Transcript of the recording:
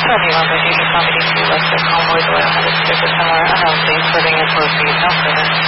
Sorry, Robert, you just want me to see what's the convoy door. I had to stick it somewhere else, including it will be no further.